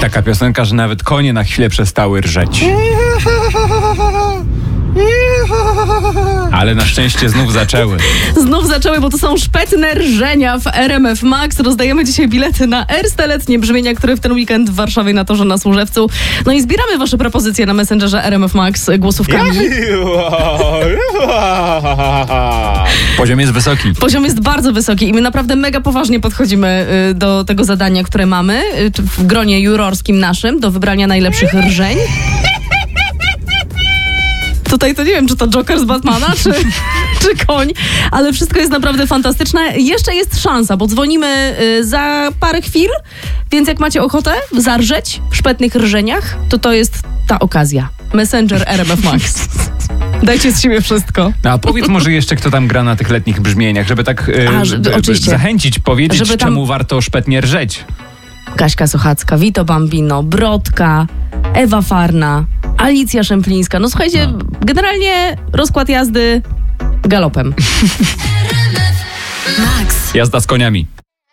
taka piosenka, że nawet konie na chwilę przestały rżeć. Ale na szczęście znów zaczęły. Znów zaczęły, bo to są szpetne rżenia w RMF Max. Rozdajemy dzisiaj bilety na Erste letnie brzmienia, które w ten weekend w Warszawie na Torze na Służewcu. No i zbieramy wasze propozycje na Messengerze RMF Max głosówkami. Poziom jest wysoki. Poziom jest bardzo wysoki i my naprawdę mega poważnie podchodzimy do tego zadania, które mamy w gronie jurorskim naszym, do wybrania najlepszych rżeń. Tutaj to nie wiem, czy to Joker z Batmana, czy koń, ale wszystko jest naprawdę fantastyczne. Jeszcze jest szansa, bo dzwonimy za parę chwil, więc jak macie ochotę zarżeć w szpetnych rżeniach, to jest ta okazja. Messenger RMF Max. Dajcie z siebie wszystko. A powiedz może jeszcze, kto tam gra na tych letnich brzmieniach, żeby tak oczywiście. Zachęcić, powiedzieć, Żeby tam... czemu warto szpetnie rżeć. Kaśka Sochacka, Vito Bambino, Brodka, Ewa Farna, Alicja Szemplińska. No słuchajcie, generalnie rozkład jazdy galopem. Jazda z koniami.